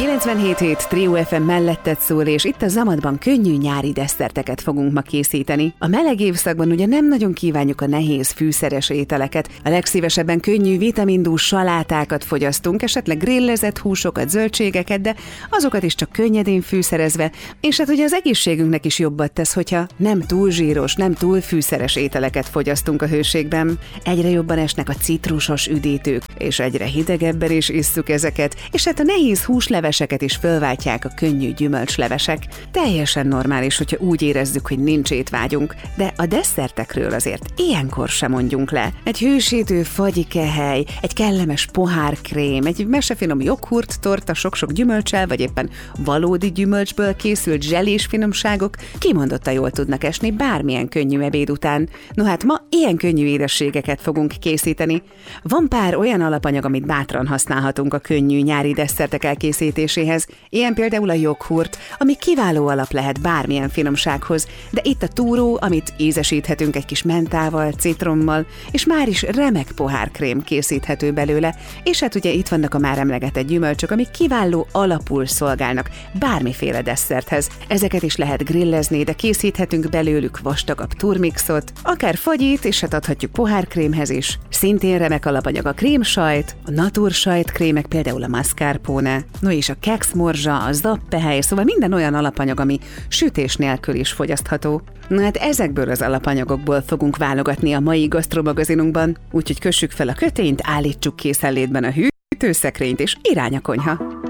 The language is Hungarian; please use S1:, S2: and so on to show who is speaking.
S1: 97.7 Trio FM melletted szól, és itt a Zamatban könnyű nyári desszerteket fogunk ma készíteni. A meleg évszakban ugye nem nagyon kívánjuk a nehéz fűszeres ételeket, a legszívesebben könnyű vitamindús salátákat fogyasztunk, esetleg grillezett húsokat, zöldségeket, de azokat is csak könnyedén fűszerezve, és hát ugye az egészségünknek is jobbat tesz, hogyha nem túl zsíros, nem túl fűszeres ételeket fogyasztunk a hőségben. Egyre jobban esnek a citrusos üdítők, és egyre hidegebben is isszuk ezeket, és hát a nehéz húsleveseket is fölváltják a könnyű gyümölcslevesek. Teljesen normális, hogyha úgy érezzük, hogy nincs étvágyunk, de a desszertekről azért ilyenkor sem mondjunk le. Egy hősítő fagyikehely, egy kellemes pohárkrém, egy mesefinom joghurt torta sok-sok gyümölccsel, vagy éppen valódi gyümölcsből készült zselés finomságok kimondottan jól tudnak esni bármilyen könnyű ebéd után. No hát ma ilyen könnyű édességeket fogunk készíteni. Van pár olyan alapanyag, amit bátran használhatunk a könnyű nyári desszertek elkészítéséhez, ilyen például a joghurt, ami kiváló alap lehet bármilyen finomsághoz, de itt a túró, amit ízesíthetünk egy kis mentával, citrommal, és már is remek pohárkrém készíthető belőle, és hát ugye itt vannak a már emlegetett gyümölcsök, amik kiváló alapul szolgálnak bármiféle desszerthez. Ezeket is lehet grillezni, de készíthetünk belőlük vastagabb turmixot, akár fagyit, és hát adhatjuk pohárkrémhez is. Szintén remek alapanyag a krémsajt, a natursajtkrémek, például a mascarpone, no és a kekszmorzsa, a zappehely, szóval minden olyan alapanyag, ami sütés nélkül is fogyasztható. Na hát ezekből az alapanyagokból fogunk válogatni a mai gasztromagazinunkban, úgyhogy kössük fel a kötényt, állítsuk készenlétben a hűtőszekrényt és irány a konyha.